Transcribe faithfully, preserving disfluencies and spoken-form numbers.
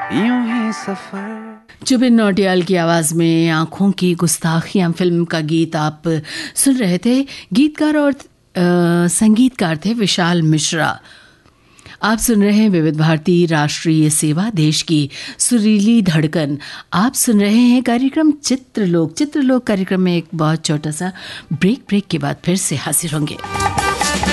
यूं ही सफर। जुबिन नौटियाल की आवाज़ में आँखों की गुस्ताखियाँ फिल्म का गीत आप सुन रहे थे। गीतकार और आ, संगीतकार थे विशाल मिश्रा। आप सुन रहे हैं विविध भारती राष्ट्रीय सेवा, देश की सुरीली धड़कन। आप सुन रहे हैं कार्यक्रम चित्रलोक। चित्रलोक कार्यक्रम में एक बहुत छोटा सा ब्रेक ब्रेक के बाद फिर से हाजिर होंगे।